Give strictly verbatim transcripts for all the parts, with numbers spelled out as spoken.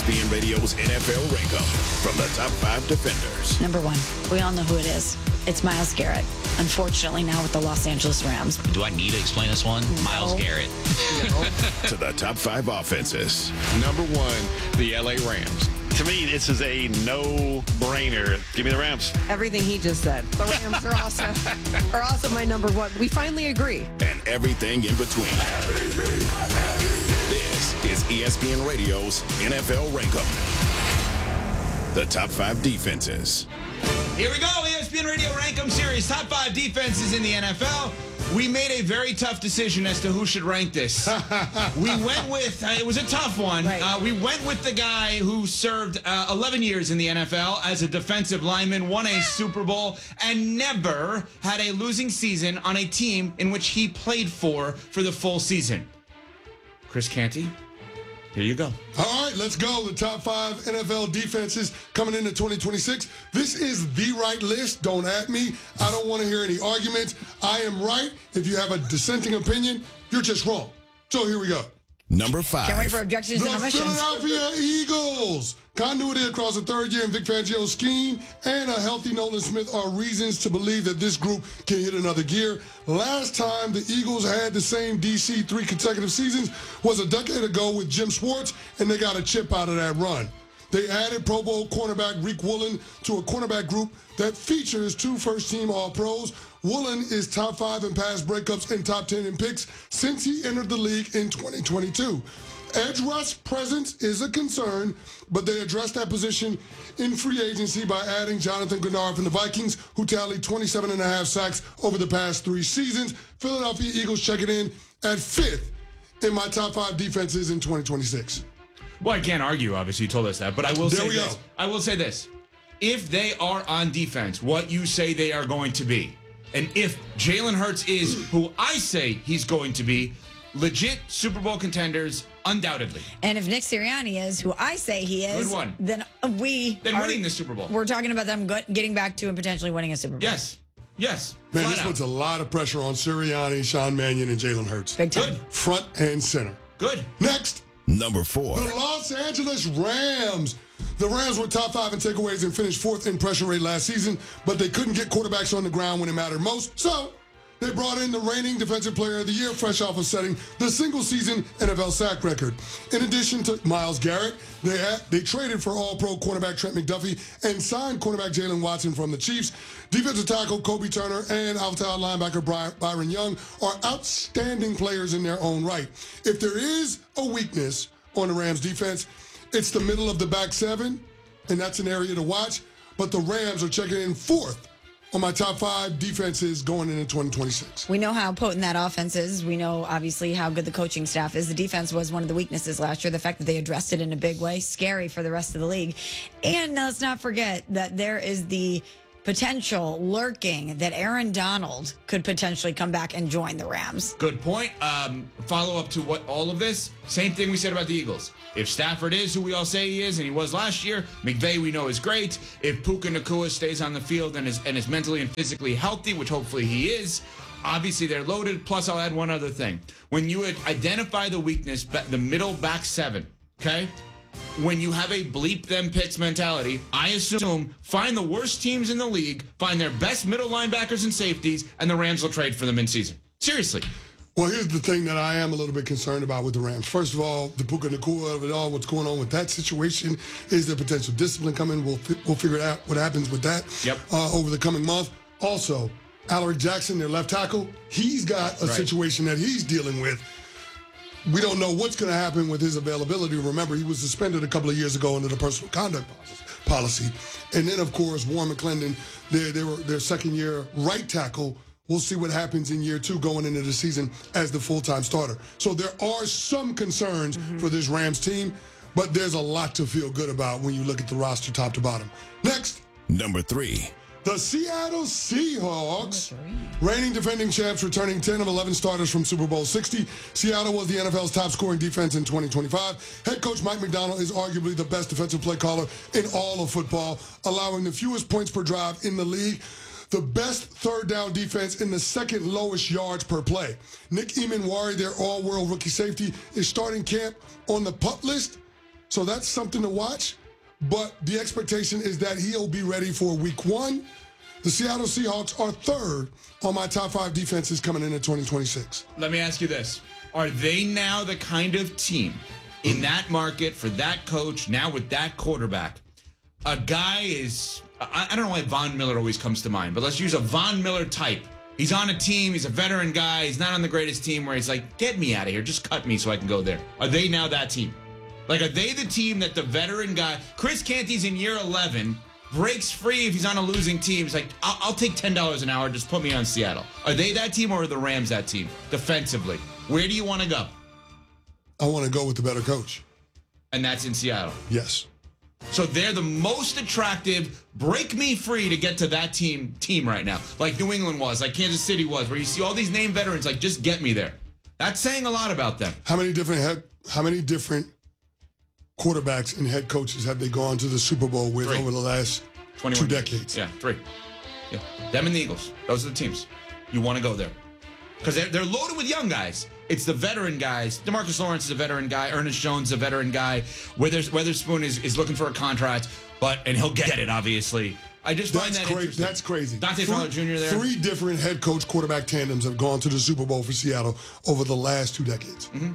P N Radio's N F L Rank-Up from the top five defenders. Number one, we all know who it is. It's Myles Garrett. Unfortunately, now with the Los Angeles Rams. Do I need to explain this one? No. Myles Garrett. To the top five offenses. Number one, the L A Rams. To me, this is a no-brainer. Give me the Rams. Everything he just said. The Rams are also, are also my number one. We finally agree. And everything in between. This is E S P N Radio's N F L Rank-Up. The top five defenses. Here we go, E S P N Radio Rank-Em Series. Top five defenses in the N F L. We made a very tough decision as to who should rank this. We went with, uh, it was a tough one. Right. Uh, we went with the guy who served uh, eleven years in the N F L as a defensive lineman, won a Super Bowl, and never had a losing season on a team in which he played for for the full season. Chris Canty, here you go. All right, let's go. The top five N F L defenses coming into twenty twenty-six. This is the right list. Don't at me. I don't want to hear any arguments. I am right. If you have a dissenting opinion, you're just wrong. So here we go. Number five. Can't wait for objections The and omissions. Philadelphia Eagles. Continuity across the third year in Vic Fangio's scheme and a healthy Nolan Smith are reasons to believe that this group can hit another gear. Last time the Eagles had the same D C three consecutive seasons was a decade ago with Jim Schwartz, and they got a chip out of that run. They added Pro Bowl cornerback Reek Woolen to a cornerback group that features two first-team All-Pros. Woolen is top five in pass breakups and top ten in picks since he entered the league in twenty twenty-two. Edge rush presence is a concern, but they addressed that position in free agency by adding Jonathan Gennard from the Vikings, who tallied twenty-seven and a half sacks over the past three seasons. Philadelphia Eagles checking in at fifth in my top five defenses in twenty twenty-six. Well, I can't argue, obviously, you told us that, but I will There say we this. go. I will say this. If they are on defense, what you say they are going to be, and if Jalen Hurts is who I say he's going to be, legit Super Bowl contenders, undoubtedly. And if Nick Sirianni is who I say he is, Good one. then we Then are, winning the Super Bowl. We're talking about them go- getting back to and potentially winning a Super Bowl. Yes. Yes. Man, Flat this out. puts a lot of pressure on Sirianni, Sean Mannion, and Jalen Hurts. Big time. Good. Front and center. Good. Next, Number four. the Los Angeles Rams. The Rams were top five in takeaways and finished fourth in pressure rate last season, but they couldn't get quarterbacks on the ground when it mattered most. So they brought in the reigning Defensive Player of the Year, fresh off of setting the single-season N F L sack record. In addition to Myles Garrett, they had, they traded for All-Pro cornerback Trent McDuffie and signed cornerback Jalen Watson from the Chiefs. Defensive tackle Kobe Turner and outside linebacker Bry- Byron Young are outstanding players in their own right. If there is a weakness on the Rams defense, it's the middle of the back seven, and that's an area to watch. But the Rams are checking in fourth on my top five defenses going into twenty twenty-six. We know how potent that offense is. We know, obviously, how good the coaching staff is. The defense was one of the weaknesses last year. The fact that they addressed it in a big way, scary for the rest of the league. And let's not forget that there is the potential lurking that Aaron Donald could potentially come back and join the Rams. Good point. Um, follow up to what all of this, same thing we said about the Eagles. If Stafford is who we all say he is, and he was last year, McVay we know is great. If Puka Nacua stays on the field and is, and is mentally and physically healthy, which hopefully he is, obviously they're loaded. Plus, I'll add one other thing. When you identify the weakness, the middle back seven, okay? When you have a bleep them picks mentality, I assume find the worst teams in the league, find their best middle linebackers and safeties, and the Rams will trade for them in season. Seriously. Well, here's the thing that I am a little bit concerned about with the Rams. First of all, the Puka Nacua of it all, what's going on with that situation. Is there potential discipline coming? We'll, we'll figure out what happens with that Yep. uh, over the coming month. Also, Alaric Jackson, their left tackle, he's got a Right. situation that he's dealing with. We don't know what's going to happen with his availability. Remember, he was suspended a couple of years ago under the personal conduct policy. And then, of course, Warren McClendon, their, their, their second-year right tackle. We'll see what happens in year two going into the season as the full-time starter. So there are some concerns mm-hmm. for this Rams team, but there's a lot to feel good about when you look at the roster top to bottom. Next. Number three. The Seattle Seahawks, reigning defending champs, returning ten of eleven starters from Super Bowl sixty. Seattle was the N F L's top-scoring defense in twenty twenty-five. Head coach Mike McDonald is arguably the best defensive play caller in all of football, allowing the fewest points per drive in the league. The best third down defense in the second lowest yards per play. Nick Emanwari, their all-world rookie safety, is starting camp on the PUP list. So that's something to watch. But the expectation is that he'll be ready for week one. The Seattle Seahawks are third on my top five defenses coming into twenty twenty-six. Let me ask you this. Are they now the kind of team in that market for that coach, now with that quarterback? A guy is, I, I don't know why Von Miller always comes to mind, but let's use a Von Miller type. He's on a team, he's a veteran guy, he's not on the greatest team where he's like, get me out of here, just cut me so I can go there. Are they now that team? Like, are they the team that the veteran guy, Chris Canty's in year eleven, breaks free if he's on a losing team. He's like, I'll, I'll take ten dollars an hour, just put me on Seattle. Are they that team or are the Rams that team defensively? Where do you want to go? I want to go with the better coach. And that's in Seattle. Yes. So they're the most attractive, break me free to get to that team team right now. Like New England was, like Kansas City was, where you see all these name veterans, like, just get me there. That's saying a lot about them. How many different head, how many different quarterbacks and head coaches have they gone to the Super Bowl with Three. over the last two decades? Yeah, three. Yeah, them and the Eagles. Those are the teams. You want to go there. Because they're, they're loaded with young guys. It's the veteran guys. DeMarcus Lawrence is a veteran guy. Ernest Jones is a veteran guy. Withers, Witherspoon is, is looking for a contract, but and he'll get it, obviously. I just find That's that crazy. interesting. That's crazy. Dante Three- Fowler Junior there. Three different head coach quarterback tandems have gone to the Super Bowl for Seattle over the last two decades. Mm-hmm.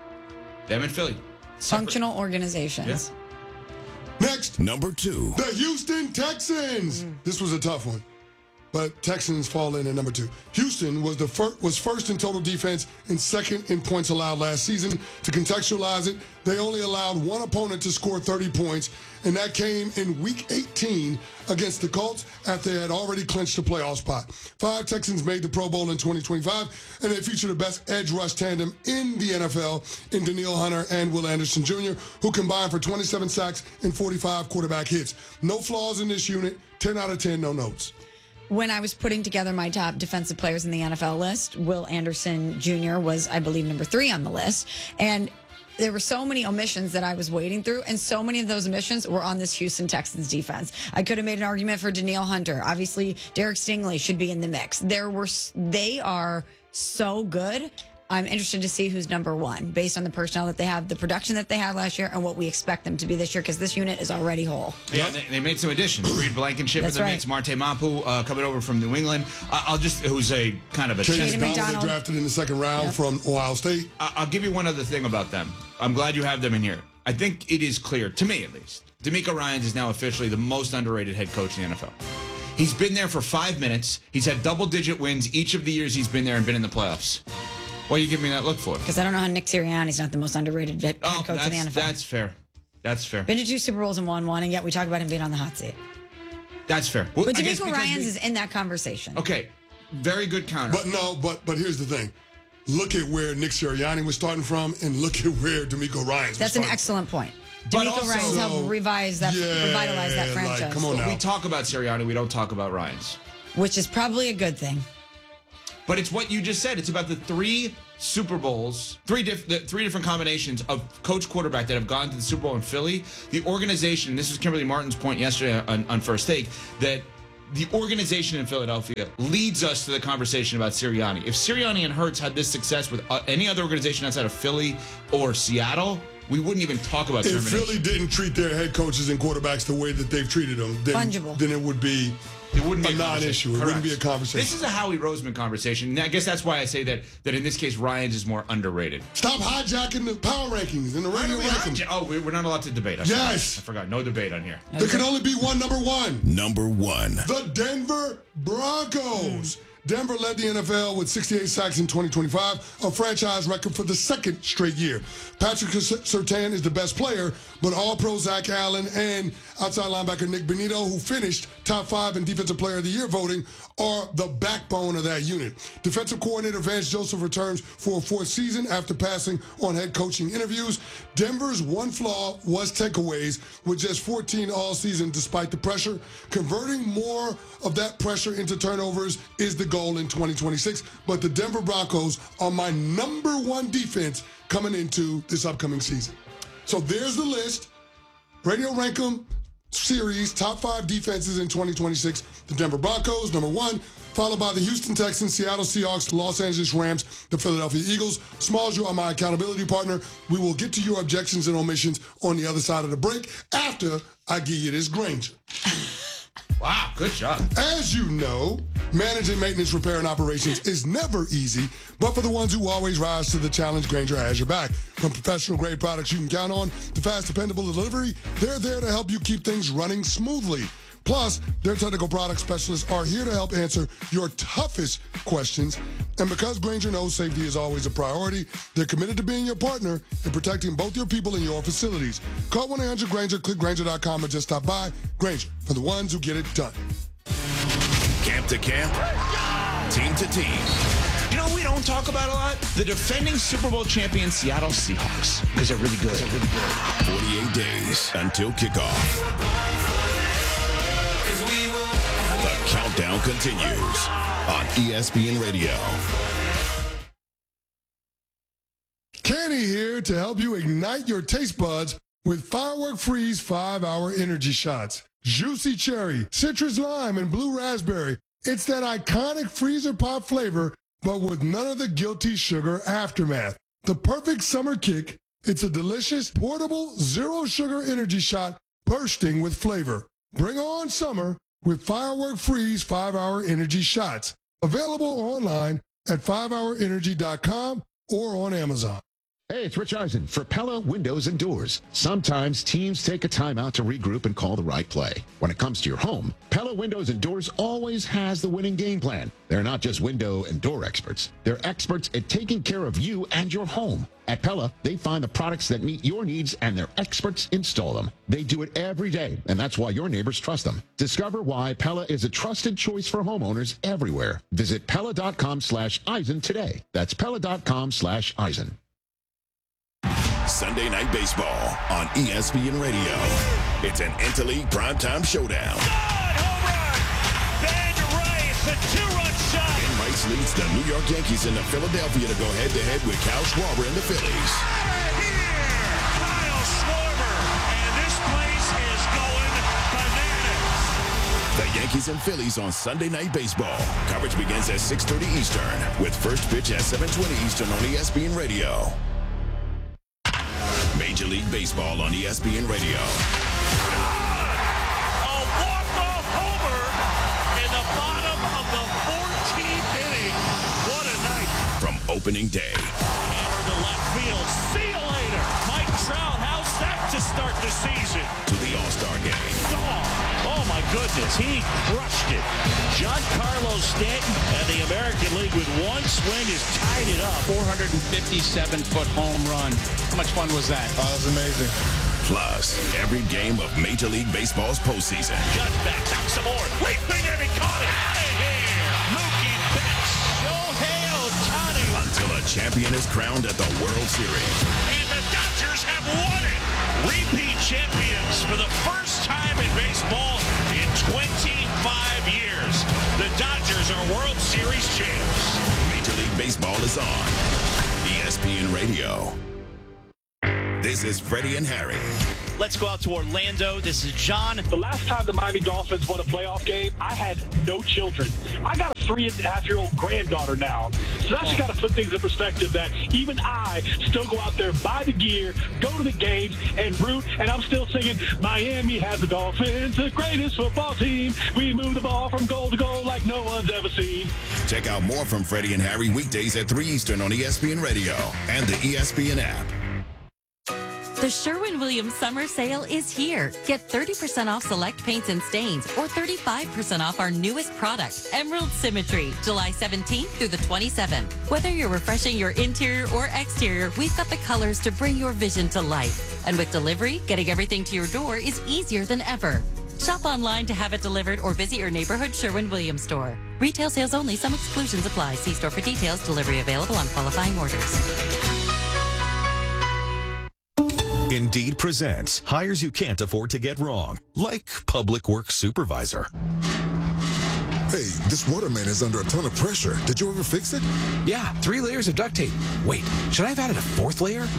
Them and Philly. Functional organizations. Yeah. Next, Number two. the Houston Texans. Mm. This was a tough one, but Texans fall in at number two. Houston was the fir- was first in total defense and second in points allowed last season. To contextualize it, they only allowed one opponent to score thirty points, and that came in Week eighteen against the Colts after they had already clinched the playoff spot. Five Texans made the Pro Bowl in twenty twenty-five, and they feature the best edge rush tandem in the N F L in Danielle Hunter and Will Anderson Junior, who combined for twenty-seven sacks and forty-five quarterback hits. No flaws in this unit. ten out of ten, no notes. When I was putting together my top defensive players in the N F L list, Will Anderson Junior was, I believe, number three on the list. And there were so many omissions that I was wading through, and so many of those omissions were on this Houston Texans defense. I could have made an argument for Danielle Hunter. Obviously, Derek Stingley should be in the mix. There were, they are so good. I'm interested to see who's number one based on the personnel that they have, the production that they had last year, and what we expect them to be this year, because this unit is already whole. Yeah, they, they made some additions. Reed Blankenship in That's the right. mix. Marte Mapu uh, coming over from New England. Uh, I'll just, who's a kind of a Chase chess Jaden Brown, McDonald. they drafted in the second round Yep. from Ohio State. I- I'll give you one other thing about them. I'm glad you have them in here. I think it is clear, to me at least, DeMeco Ryans is now officially the most underrated head coach in the N F L. He's been there for five minutes. He's had double-digit wins each of the years he's been there and been in the playoffs. What are you giving me that look for? Because I don't know how Nick Sirianni's not the most underrated head Oh, coach in the N that's, F L. that's fair. That's fair. Been to two Super Bowls and won one, and yet we talk about him being on the hot seat. That's fair. Well, But I guess DeMeco because Ryans we- is in that conversation. Okay, very good counter. But no, but but here's the thing. Look at where Nick Sirianni was starting from, and look at where DeMeco Ryans That's was an starting excellent point. But DeMeco also- Ryans helped revise that, Yeah, revitalize that like, franchise, come on now. we talk about Sirianni, we don't talk about Ryans. which is probably a good thing. But it's what you just said. It's about the three Super Bowls, three, diff- the three different combinations of coach quarterback that have gone to the Super Bowl in Philly. The organization, and this was Kimberly Martin's point yesterday on, on First Take, that the organization in Philadelphia leads us to the conversation about Sirianni. If Sirianni and Hurts had this success with uh, any other organization outside of Philly or Seattle, we wouldn't even talk about If termination. Philly didn't treat their head coaches and quarterbacks the way that they've treated them, then, Fungible. then it would be It wouldn't be a a non-issue. It conversation. wouldn't be a Correct. conversation. This is a Howie Roseman conversation. And I guess that's why I say that that in this case, Ryans is more underrated. Stop hijacking the power rankings and the Why radio do we rankings. hijack- Oh, we- we're not allowed to debate. I Yes. forgot. I forgot. No debate on here. There can only be one number one. Number one. The Denver Broncos. Denver led the N F L with sixty-eight sacks in twenty twenty-five, a franchise record for the second straight year. Patrick Surtain is the best player, but All-Pro Zach Allen and outside linebacker Nick Benito, who finished top five in Defensive Player of the Year voting, are the backbone of that unit. Defensive coordinator Vance Joseph returns for a fourth season after passing on head coaching interviews. Denver's one flaw was takeaways, with just fourteen all season despite the pressure. Converting more of that pressure into turnovers is the goal in twenty twenty-six, but the Denver Broncos are my number one defense coming into this upcoming season. So there's the list. Radio rank them series, top five defenses in twenty twenty-six. The Denver Broncos, number one, followed by the Houston Texans, Seattle Seahawks, Los Angeles Rams, the Philadelphia Eagles. Smalls, you are my accountability partner. We will get to your objections and omissions on the other side of the break after I give you this Grainger. Wow, good job. As you know, managing maintenance, repair, and operations is never easy, but for the ones who always rise to the challenge, Grainger has your back. From professional-grade products you can count on to fast, dependable delivery, they're there to help you keep things running smoothly. Plus, their technical product specialists are here to help answer your toughest questions. And because Grainger knows safety is always a priority, they're committed to being your partner in protecting both your people and your facilities. Call one eight hundred Grainger, click Grainger dot com, or just stop by. Grainger, for the ones who get it done. Camp to camp, team to team. You know, we don't talk about a lot. The defending Super Bowl champion Seattle Seahawks, because they're really good. They're really good. forty-eight days until kickoff. The countdown continues on E S P N Radio. Kenny here to help you ignite your taste buds with Firework Freeze five hour energy shots. Juicy cherry, citrus lime, and blue raspberry. It's that iconic freezer pop flavor, but with none of the guilty sugar aftermath. The perfect summer kick. It's a delicious, portable, zero sugar energy shot bursting with flavor. Bring on summer with Firework Freeze five hour energy shots. Available online at five hour energy dot com or on Amazon. Hey, it's Rich Eisen for Pella Windows and Doors. Sometimes teams take a timeout to regroup and call the right play. When it comes to your home, Pella Windows and Doors always has the winning game plan. They're not just window and door experts. They're experts at taking care of you and your home. At Pella, they find the products that meet your needs and their experts install them. They do it every day, and that's why your neighbors trust them. Discover why Pella is a trusted choice for homeowners everywhere. Visit Pella.com slash Eisen today. That's Pella.com slash Eisen. Sunday Night Baseball on E S P N Radio. It's an Interleague primetime showdown. Good home run! Band Rice, a two-run shot. Ben Rice leads the New York Yankees into Philadelphia to go head-to-head with Kyle Schwarber and the Phillies. Out of here! Kyle Schwarber, and this place is going bananas. The Yankees and Phillies on Sunday Night Baseball. Coverage begins at six thirty Eastern with first pitch at seven twenty Eastern on E S P N Radio. Major League Baseball on E S P N Radio. A walk-off homer in the bottom of the fourteenth inning. What a night. From opening day. Hammer to left field. See you later. Mike Trout, how's that to start the season? To the All-Star game. Oh, oh my goodness, he crushed it. Giancarlo Stanton and the American League with one swing has tied it up. four hundred fifty-seven foot home run. How much fun was that? Oh, that was amazing. Plus, every game of Major League Baseball's postseason. Cut back, down some more. Leaping and he caught it. Out of here. Mookie Betts. Shohei Ohtani. Until a champion is crowned at the World Series. And the Dodgers have won it. Repeat champions for the first time in baseball in twenty-five years. The Dodgers are World Series champs. Major League Baseball is on E S P N Radio. This is Freddie and Harry. Let's go out to Orlando. This is John. The last time the Miami Dolphins won a playoff game, I had no children. I got a three and a half year old granddaughter now. So that's got to put things in perspective that even I still go out there, buy the gear, go to the games, and root. And I'm still singing, Miami has the Dolphins, the greatest football team. We move the ball from goal to goal like no one's ever seen. Check out more from Freddie and Harry weekdays at three Eastern on E S P N Radio and the E S P N app. The Sherwin-Williams summer sale is here. Get thirty percent off select paints and stains or thirty-five percent off our newest product, Emerald Symmetry, July seventeenth through the twenty-seventh. Whether you're refreshing your interior or exterior, we've got the colors to bring your vision to life. And with delivery, getting everything to your door is easier than ever. Shop online to have it delivered or visit your neighborhood Sherwin-Williams store. Retail sales only. Some exclusions apply. See store for details. Delivery available on qualifying orders. Indeed presents hires you can't afford to get wrong, like public works supervisor. Hey, this waterman is under a ton of pressure. Did you ever fix it? Yeah, three layers of duct tape. Wait, should I have added a fourth layer?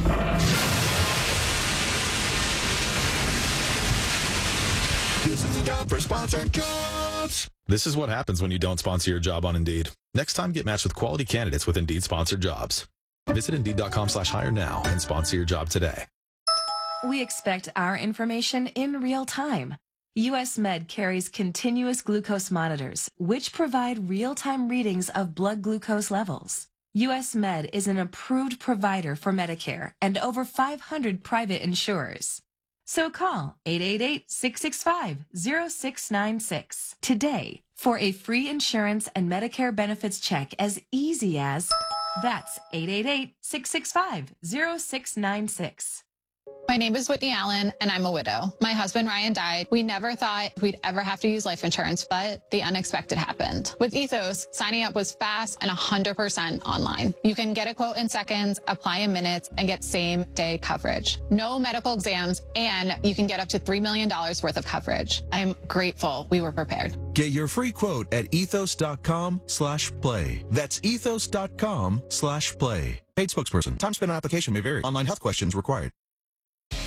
up for sponsored jobs. This is what happens when you don't sponsor your job on Indeed. Next time, get matched with quality candidates with Indeed sponsored jobs. Visit Indeed.com slash hire now and sponsor your job today. We expect our information in real time. U S Med carries continuous glucose monitors, which provide real-time readings of blood glucose levels. U S Med is an approved provider for Medicare and over five hundred private insurers. So call eight eight eight, six six five, zero six nine six today for a free insurance and Medicare benefits check as easy as... That's eight eight eight, six six five, zero six nine six. My name is Whitney Allen, and I'm a widow. My husband, Ryan, died. We never thought we'd ever have to use life insurance, but the unexpected happened. With Ethos, signing up was fast and one hundred percent online. You can get a quote in seconds, apply in minutes, and get same-day coverage. No medical exams, and you can get up to three million dollars worth of coverage. I'm grateful we were prepared. Get your free quote at ethos.com slash play. That's ethos.com slash play. Paid spokesperson. Time spent on application may vary. Online health questions required.